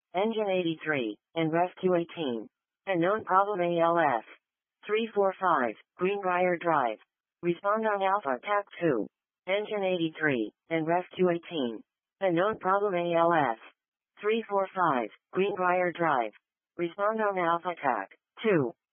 Engine 83, and Rescue 18. Unknown problem ALS. 345, Greenbrier Drive. Respond on Alpha TAC 2. Engine 83, and Rescue 18. Unknown problem ALS. 345, Greenbrier Drive. Respond on Alpha TAC 2.